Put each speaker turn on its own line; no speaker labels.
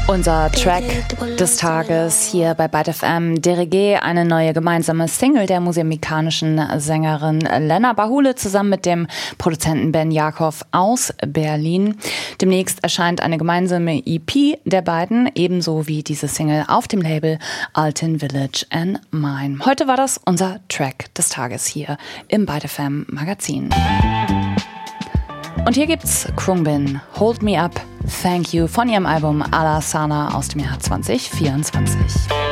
Unser Track des Tages hier bei Byte FM, Derege, eine neue gemeinsame Single der musikanischen Sängerin Lena Bahule zusammen mit dem Produzenten Ben Jakow aus Berlin. Demnächst erscheint eine gemeinsame EP der beiden, ebenso wie diese Single auf dem Label Altin Village and Mine. Heute war das unser Track des Tages hier im Byte FM Magazin. Und hier gibt's Khruangbin, Hold Me Up, Thank You von ihrem Album Ala Sana aus dem Jahr 2024.